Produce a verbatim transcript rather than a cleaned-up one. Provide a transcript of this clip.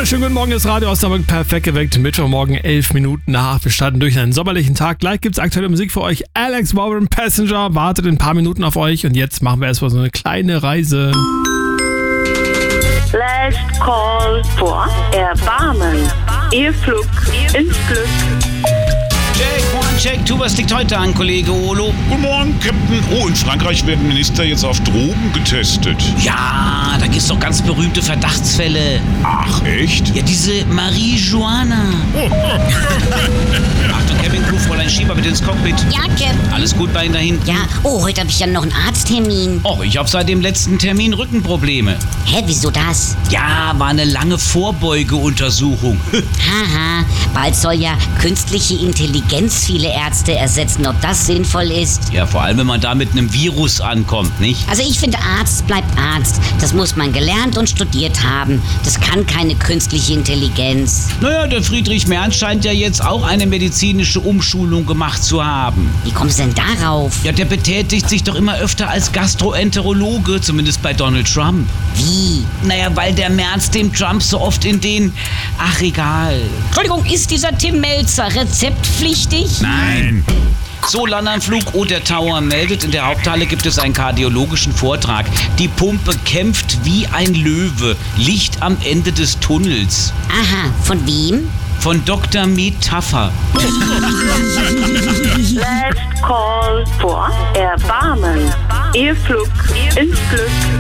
wunderschönen guten Morgen, ist Radio Osnabrück perfekt geweckt. Mittwochmorgen, elf Minuten nach. Wir starten durch einen sommerlichen Tag. Gleich gibt's aktuelle Musik für euch. Alex Warren, Passenger, wartet in ein paar Minuten auf euch. Und jetzt machen wir erstmal so eine kleine Reise. Last Call for Erbarmen. Ihr Flug ins Glück. Check, one, check, two, was liegt heute an, Kollege Olo? Guten Morgen, Captain. Oh, in Frankreich werden Minister jetzt auf Drogen getestet. Ja, da gibt's doch ganz berühmte Verdachtsfälle. Ach, echt? Ja, diese Marie-Joana. Achtung, Kevin, Crew, Fräulein Schieber, bitte ins Cockpit. Ja, Cap. Alles gut bei Ihnen dahin? Ja, oh, heute habe ich ja noch einen Arzttermin. Oh, ich habe seit dem letzten Termin Rückenprobleme. Hä, wieso das? Ja, war eine lange Vorbeugeuntersuchung. Haha, bald soll ja künstliche Intelligenz viele Ärzte ersetzen, ob das sinnvoll ist. Ja, vor allem, wenn man da mit einem Virus ankommt, nicht? Also ich finde, Arzt bleibt Arzt. Das muss man gelernt und studiert haben. Das kann keine künstliche Intelligenz. Naja, der Friedrich Merz scheint ja jetzt auch eine medizinische Umschulung gemacht zu haben. Wie kommst du denn darauf? Ja, der betätigt sich doch immer öfter als Gastroenterologe, zumindest bei Donald Trump. Wie? Naja, weil der Merz dem Trump so oft in den... Ach, egal. Entschuldigung, ist dieser Tim Melzer rezeptpflichtig? Nein. So, Landanflug oder Tower meldet, in der Haupthalle gibt es einen kardiologischen Vortrag. Die Pumpe kämpft wie ein Löwe. Licht am Ende des Tunnels. Aha, von wem? Von Doktor Metapher. Last Call for Erbarmen. Ihr Flug ins Glück.